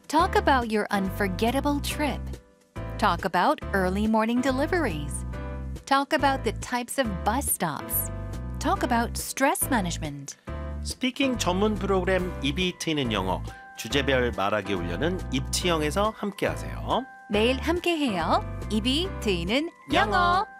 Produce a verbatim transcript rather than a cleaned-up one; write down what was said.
Talk about your unforgettable trip. Talk about early morning deliveries. Talk about the types of bus stops. Talk about stress management. 스피킹 전문 프로그램 입이 트이는 영어, 주제별 말하기 훈련은 입치형에서 함께하세요. 매일 함께해요. 입이 트이는 영어. 영어.